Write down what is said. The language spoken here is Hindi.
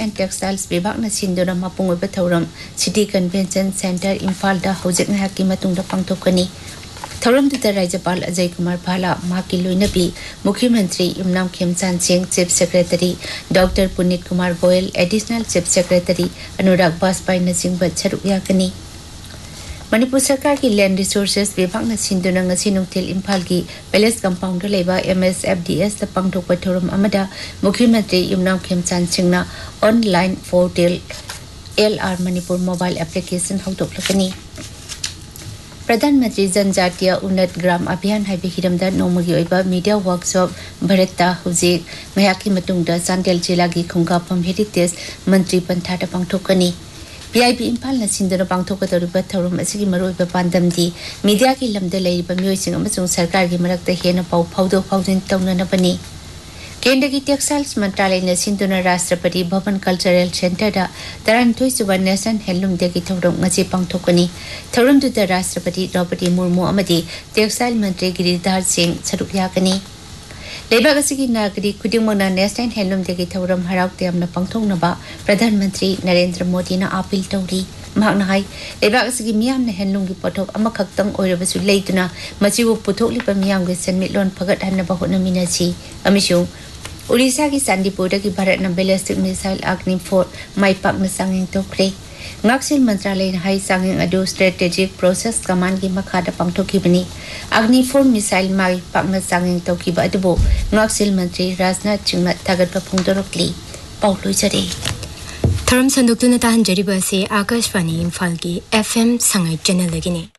and textiles विभागना सिंदुना मपुंग ओइबा थौरम city convention centre Imphal दा हौजिक नाकी मतुंगदा पांगथोकनी थौरम दुता राज्यपाल अजय कुमार भाला माकी लोइनबी मुख्यमंत्री इमनाम खेमचांद Singh chief secretary doctor Puneet Kumar Goyal additional chief secretary अनुराग बाजपाई नजिंग छरुक याकनी मणिपुर सरकार की लैंड रिसोर्सेस विभाग सिंधुना नुथिल इम्फाल की पैलेस कंपाउंड लेबा MSFDS पांगथोकपा थौरम अमदा मुख्यमंत्री इमनाम खेमचांद सिंहना online portal LR Manipur mobile application हौदोकलकनी प्रधानमंत्री जनजातीय उन्नत ग्राम अभियान हाइबहिरमदा नोमगी ओइबा मीडिया वर्कशॉप भरतता हुजिक मयाकी मतुंगदा चांदेल जिला की खुंगाफम हेरिटेज मंत्री पंथाटा पांगथोकनी PIB इम्फाल सिंधुना पांगथोकदौरिबा थौरम असिगी मरोइबा पांदमदी मीडिया की लमदा लेरिबा मियोइसिंग अमसुंग सरकार की मरक्ता हेना पाउ फाउदो फाउदिन तौननबनी केंद्र की टेक्सटाइल्स मंत्रालय ने सिंधुना राष्ट्रपति भवन कल्चरल सेंटर दा 32 सुबा नेशनल हैंडलूम डे की थौरम ngasi पांगथोकनी थौरम दुता राष्ट्रपति द्रौपदी मुर्मू अमदी टेक्सटाइल मंत्री गिरिधर सिंह सरुक याकनी लेबाग असिगी नागरिक खुदिंगमना नेशनल हैंडलूम डे की थौरम हराव तेमना पांगथोकनबा प्रधानमंत्री नरेंद्र मोदी ना अपील तौरी महना हाई लेबाग असिगी मियामना हैंडलूम की पथोक अमखक्तंग ओइरबसु लेइतुना मचिबु पुथोकलिबा मियामगे सन्मिटलोन फगतहन्नबा होनमिनासी अमिसु उड़ीसा की सांदीपुर की भारत बैलिस्टिक मिसाइल अग्नि-4 माइपाकना सांगिंग तोखरे ngaksil मंत्रालय हाई सांगिंग अदु स्ट्रेटेजिक प्रोसेस कमांड की मखादा पांगथोखिबनी अग्नि-4 मिसाइल माइपाकना सांगिंग तोखिबा अदुबो ngaksil मंत्री राजनाथ सिंह थागतपा फोंदोरकली पाउलुजरे थरम संदुक्तुना ताहंजरिबा से आकाशवाणी इम्फाल की FM संगाई चैनल लगिने